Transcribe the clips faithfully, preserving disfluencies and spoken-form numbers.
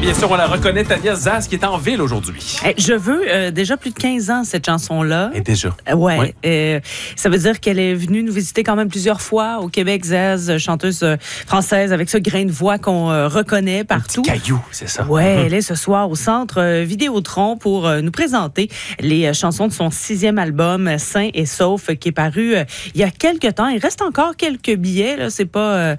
bien sûr, on la reconnaît, Tania Zaz, qui est en ville aujourd'hui. Hey, je veux euh, déjà plus de quinze ans, cette chanson-là. Et déjà. Euh, ouais. Oui. Euh, ça veut dire qu'elle est venue nous visiter quand même plusieurs fois au Québec. Zaz, chanteuse euh, française avec ce grain de voix qu'on euh, reconnaît partout. Un petit caillou, c'est ça. Ouais, Mm-hmm. elle est ce soir au Centre euh, Vidéotron pour euh, nous présenter les euh, chansons de son sixième album, Sain et Sauf, qui est paru euh, il y a quelques temps. Il reste encore quelques billets, là. C'est pas, euh,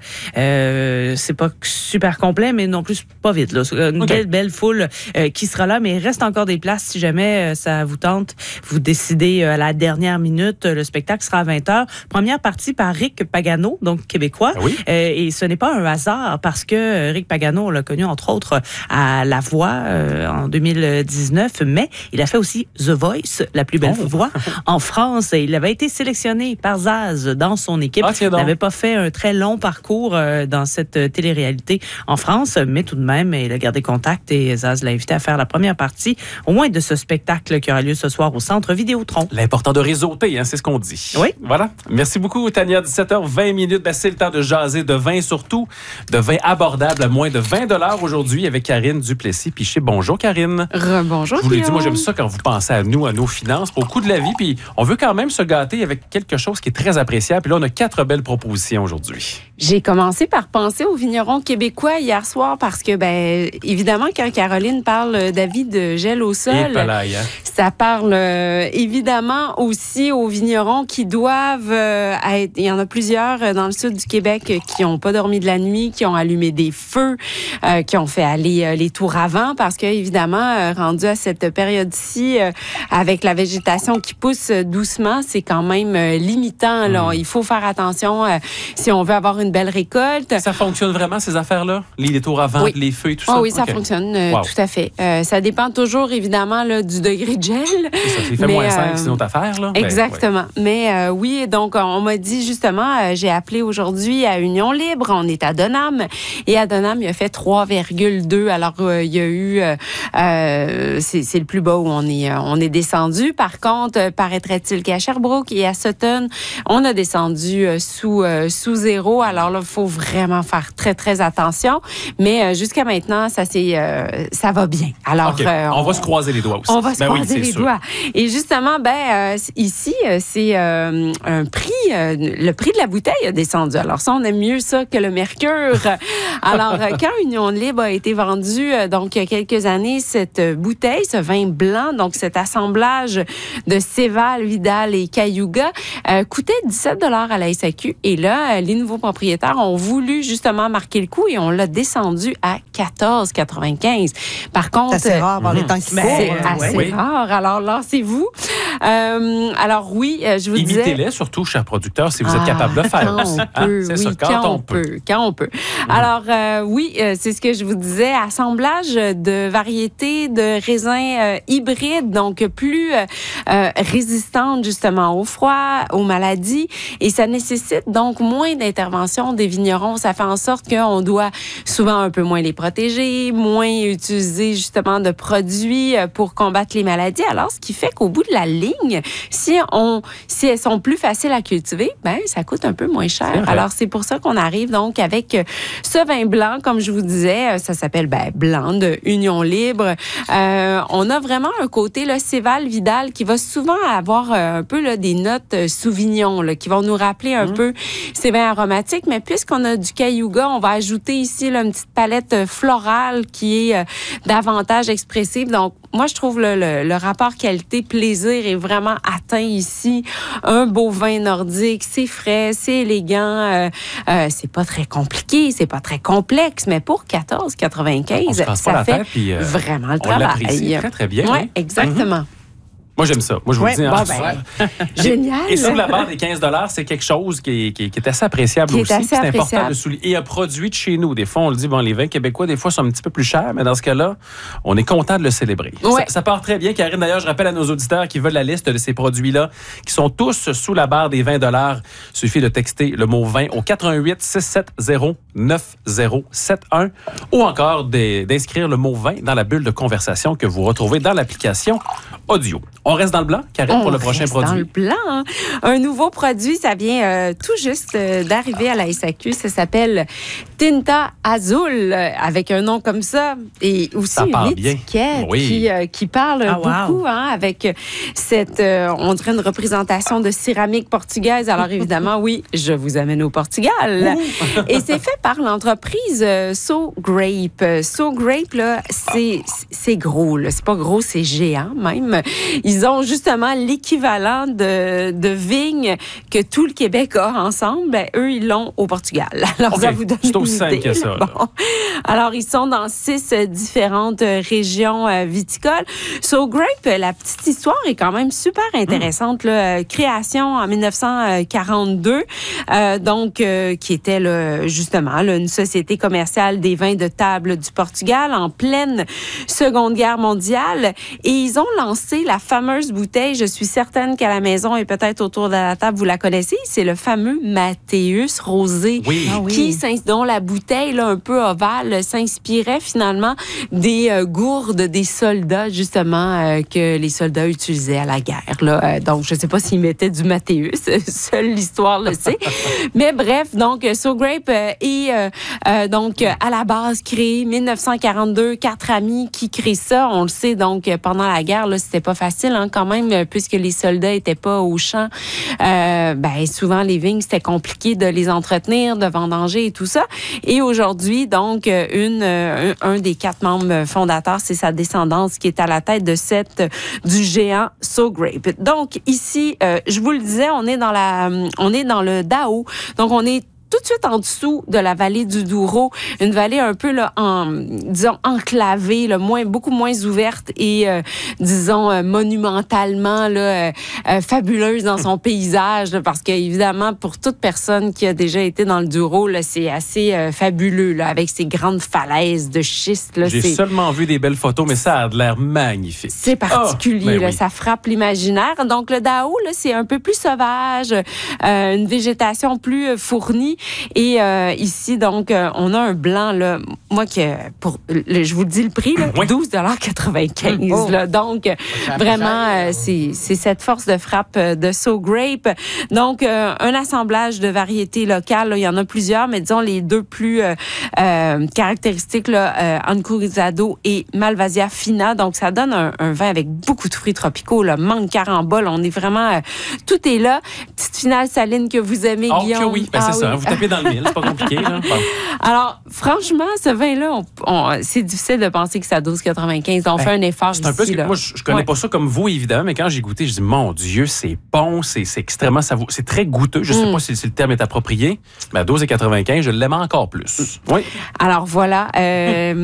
euh, c'est pas super complet, mais non plus pas vite, là. Une Okay. belle, belle foule euh, qui sera là, mais il reste encore des places si jamais euh, ça vous tente. Vous décidez euh, à la dernière minute. Le spectacle sera à vingt heures. Première partie par Rick Pagano, donc québécois. Ah oui? Euh, et ce n'est pas un hasard parce que euh, Rick Pagano, on l'a connu entre autres à La Voix euh, en deux mille dix-neuf, mais il a fait aussi The Voice, la plus belle Oh. voix en France. Et il avait été sélectionné par Zaz dans son équipe. Ah, tiens il donc. n'avait pas fait un très long parcours euh, dans cette euh, télé-réalité en France, mais tout de même, il a gardé contact et Zaz l'a invité à faire la première partie, au moins de ce spectacle qui aura lieu ce soir au Centre Vidéotron. L'important de réseauter, hein, c'est ce qu'on dit. Oui. Voilà. Merci beaucoup, Tania. dix-sept heures vingt minutes. Ben, c'est le temps de jaser de vin, surtout de vin abordable à moins de vingt dollars aujourd'hui avec Karine Duplessis-Piché. Bonjour, Karine. Rebonjour, Je vous l'ai dit, Guillaume. moi, j'aime ça quand vous pensez à nous, à nos finances, au coût de la vie. Puis on veut quand même se gâter avec quelque chose qui est très appréciable. Puis là, on a quatre belles propositions aujourd'hui. J'ai commencé par penser aux vignerons québécois hier soir parce que, ben, évidemment, quand Caroline parle d'avis de gel au sol, Et palaille, hein? ça parle euh, évidemment aussi aux vignerons qui doivent euh, être... Il y en a plusieurs euh, dans le sud du Québec euh, qui n'ont pas dormi de la nuit, qui ont allumé des feux, euh, qui ont fait aller euh, les tours avant parce que, évidemment, euh, rendu à cette période-ci, euh, avec la végétation qui pousse euh, doucement, c'est quand même euh, limitant. Là. Mm. Il faut faire attention euh, si on veut avoir une belle récolte. Ça fonctionne vraiment, ces affaires-là? Les, les tours à vente, Oui. les feux et tout Ah ça? oui, ça OK. fonctionne euh, Wow. tout à fait. Euh, ça dépend toujours, évidemment, là, du degré de gel. C'est ça, s'il fait Mais, moins cinq, euh, c'est une autre affaire, là? Ben, Exactement. Mais euh, oui, donc on m'a dit justement, euh, j'ai appelé aujourd'hui à Union Libre, on est à Donham, et à Donham, il a fait trois virgule deux. Alors, euh, il y a eu, euh, euh, c'est, c'est le plus bas où on est, euh, on est descendu. Par contre, euh, paraîtrait-il qu'à Sherbrooke et à Sutton, on a descendu euh, sous, euh, sous zéro. Alors là, il faut vraiment faire très, très attention. Mais euh, jusqu'à maintenant, ça, c'est, euh, ça va bien. Alors, OK. euh, on va se croiser les doigts aussi. on va se Ben oui, croiser c'est les sûr. doigts. Et justement, ben euh, ici, euh, c'est euh, un prix, euh, le prix de la bouteille a descendu. Alors ça, on aime mieux ça que le mercure. Alors, euh, quand Union Libre a été vendue, euh, donc il y a quelques années, cette euh, bouteille, ce vin blanc, donc cet assemblage de Céval, Vidal et Cayuga, euh, coûtait dix-sept dollars à la S A Q. Et là, euh, les nouveaux propriétaires ont voulu justement marquer le coup et on l'a descendu à quatorze quatre-vingt-quinze. Par contre, C'est assez rare dans les temps qui c'est courent. assez Oui. rare. Alors, lancez-vous. Euh, alors, oui, euh, je vous disais... Imitez-les, surtout, chers producteurs, si vous êtes Ah, capable de le faire quand aussi. on Hein? peut, C'est oui, ça, quand, on peut. Quand on peut. Alors, euh, oui, euh, c'est ce que je vous disais, assemblage de variétés de raisins euh, hybrides, donc plus euh, euh, résistantes justement au froid, aux maladies, et ça nécessite donc moins d'intervention des vignerons. Ça fait en sorte qu'on doit souvent un peu moins les protéger, moins utiliser justement de produits euh, pour combattre les maladies. Alors, ce qui fait qu'au bout de la ligne, si on, si elles sont plus faciles à cultiver, ben ça coûte un peu moins cher. C'est vrai. Alors, c'est pour ça qu'on arrive donc avec euh, ce vin blanc, comme je vous disais, euh, ça s'appelle ben, blanc de Union Libre. Euh, on a vraiment un côté là, Céval, Vidal qui va souvent avoir euh, un peu là, des notes euh, Sauvignon là, qui vont nous rappeler un Mmh. peu ces vins aromatiques. Mais puisqu'on a du Cayuga, on va ajouter ici là, une petite palette euh, florale qui est euh, davantage expressive. Donc, moi, je trouve le, le, le rapport qualité-plaisir est vraiment atteint ici. Un beau vin nordique, c'est frais, c'est élégant, euh, euh, c'est pas très compliqué, c'est pas très complexe, mais pour quatorze quatre-vingt-quinze, On se casse pas ça la fait tête, puis, euh, vraiment le on travail. l'apprécie très, très bien. Oui, oui. exactement. Moi, j'aime ça. Moi, je vous Ouais, le dis. bon, hein, ben, et- génial. Et sur la barre des quinze dollars, c'est quelque chose qui est, qui est- qui est assez appréciable Qui est aussi. assez C'est important appréciable. de souligner. Et un produit de chez nous. Des fois, on le dit, bon, les vins québécois, des fois, sont un petit peu plus chers, mais dans ce cas-là, on est content de le célébrer. Ouais. Ça, ça part très bien, Karine. D'ailleurs, je rappelle à nos auditeurs qui veulent la liste de ces produits-là, qui sont tous sous la barre des vingt dollars. Il suffit de texter le mot vin au quatre un huit six sept zéro neuf zéro sept un ou encore des- d'inscrire le mot vin dans la bulle de conversation que vous retrouvez dans l'application audio. On reste dans le blanc, Karine, pour le prochain reste produit. Dans le blanc. Un nouveau produit, ça vient euh, tout juste euh, d'arriver à la S A Q. Ça s'appelle Tinta Azul, euh, avec un nom comme ça. Et aussi Ça une part étiquette bien. Oui. qui, euh, qui parle Ah, wow. beaucoup, hein, avec cette, euh, on dirait une représentation de céramique portugaise. Alors évidemment, oui, je vous amène au Portugal. Et c'est fait par l'entreprise euh, So Grape. Euh, So Grape, là, c'est, c'est gros, là. C'est pas gros, c'est géant même. Ils ont justement l'équivalent de, de vignes que tout le Québec a ensemble. Ben, eux, ils l'ont au Portugal. Alors, Okay. ça vous donne C'est une aussi simple idée, que ça, là. là. Bon. Alors, ils sont dans six euh, différentes euh, régions euh, viticoles. So Grape, euh, la petite histoire est quand même super intéressante. Mm. Là. Euh, création en dix-neuf cent quarante-deux, euh, donc euh, qui était là, justement là, une société commerciale des vins de table du Portugal en pleine Seconde Guerre mondiale. Et ils ont lancé la fameuse bouteille, je suis certaine qu'à la maison et peut-être autour de la table, vous la connaissez, c'est le fameux Mathéus Rosé. Oui. Ah oui. Qui, dont la bouteille là, un peu ovale s'inspirait finalement des euh, gourdes des soldats, justement, euh, que les soldats utilisaient à la guerre. Là. Euh, donc, je ne sais pas s'ils mettaient du Mathéus, seule l'histoire le sait. Mais bref, donc, So Grape euh, est euh, euh, donc, à la base créé dix-neuf cent quarante-deux, quatre amis qui créent ça. On le sait, donc, pendant la guerre, là, c'était pas facile hein, quand même, puisque les soldats étaient pas au champ. Euh, ben, souvent, les vignes, c'était compliqué de les entretenir, de vendanger et tout ça. Et aujourd'hui, donc, une, un, un des quatre membres fondateurs, c'est sa descendance qui est à la tête de cette du géant So Grape. Donc, ici, euh, je vous le disais, on est dans la, on est dans le Dao. Donc, on est tout de suite en dessous de la vallée du Douro, une vallée un peu là, en, disons enclavée, là, moins, beaucoup moins ouverte et euh, disons euh, monumentalement là, euh, euh, fabuleuse dans son paysage, là, parce que évidemment pour toute personne qui a déjà été dans le Douro, là, c'est assez euh, fabuleux là, avec ces grandes falaises de schiste. Là, J'ai c'est... seulement vu des belles photos, mais ça a de l'air magnifique. C'est particulier, oh, ben là, oui. ça frappe l'imaginaire. Donc, le Dao, là, c'est un peu plus sauvage, euh, une végétation plus euh, fournie. Et euh, ici, donc, euh, on a un blanc, là, moi, que pour, le, je vous dis le prix, là, Oui. douze quatre-vingt-quinze. Oh. Là, donc, vraiment, euh, c'est, c'est cette force de frappe euh, de So Grape. Donc, euh, un assemblage de variétés locales, là, il y en a plusieurs, mais disons les deux plus euh, euh, caractéristiques, là, euh, Ancruzado et Malvasia Fina. Donc, ça donne un, un vin avec beaucoup de fruits tropicaux, là, mangue, carambole. On est vraiment, euh, tout est là. Petite finale saline que vous aimez, Oh, Guillaume. que oui, ben, Ah c'est oui. ça. Vous tapez dans le mille, c'est pas compliqué. Là. Bon. Alors, franchement, ce vin-là, on, on, c'est difficile de penser que c'est à douze quatre-vingt-quinze. On Ben, fait un effort C'est un peu ici. ce que, Là. moi, je, je connais Ouais. pas ça comme vous, évidemment, mais quand j'ai goûté, je dis, mon Dieu, c'est bon, c'est, c'est extrêmement savoureux, c'est très goûteux. Je sais Mm. pas si, si le terme est approprié, mais à douze quatre-vingt-quinze, je l'aime encore plus. Oui. Alors, voilà. Euh,